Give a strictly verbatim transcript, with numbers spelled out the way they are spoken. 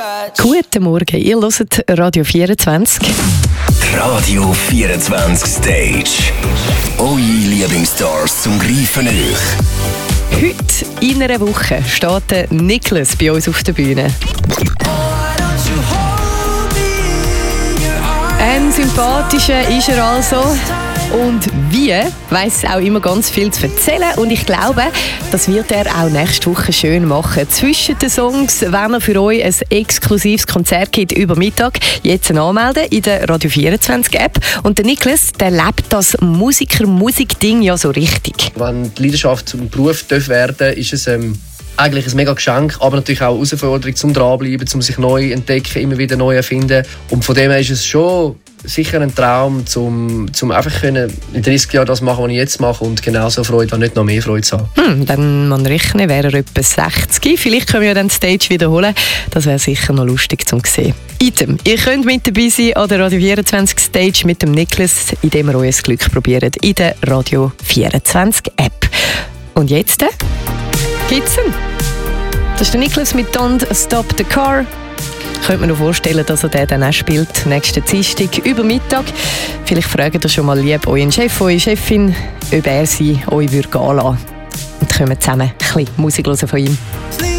Guten Morgen, ihr hört Radio vierundzwanzig. Radio vierundzwanzig Stage. Eure Lieblingsstars zum Greifen euch. Heute in einer Woche steht der Nicholas bei uns auf der Bühne. Ein sympathischer ist er also. Und wie, weiss auch immer ganz viel zu erzählen. Und ich glaube, das wird er auch nächste Woche schön machen. Zwischen den Songs, wenn er für euch ein exklusives Konzert gibt über Mittag, jetzt anmelden in der Radio vierundzwanzig App. Und der Nicholas, der lebt das Musiker-Musik-Ding ja so richtig. Wenn die Leidenschaft zum Beruf werden darf, ist es ähm, eigentlich ein mega Geschenk, aber natürlich auch eine Herausforderung zum Dranbleiben, um sich neu zu entdecken, immer wieder neu erfinden. Und von dem her ist es schon sicher ein Traum, um, um einfach können, in dreißig Jahren das machen, was ich jetzt mache und genauso Freude, wenn nicht noch mehr Freude zu haben. Hm, dann man rechnen, wäre er etwa sechzig. Vielleicht können wir ja dann die Stage wiederholen. Das wäre sicher noch lustig zum sehen. Item, ihr könnt mit dabei sein an der Radio vierundzwanzig Stage mit dem Nicholas, indem ihr euer Glück probiert in der Radio vierundzwanzig App. Und jetzt äh, gibt's ihn. Das ist der Nicholas mit Don't Stop the Car. Könnte man noch vorstellen, dass er den dann auch spielt, nächsten Dienstag über Mittag. Vielleicht fragt ihr schon mal lieb euren Chef, eure Chefin, ob er sie euch gehen lassen würde. Und können wir zusammen ein bisschen Musik hören von ihm.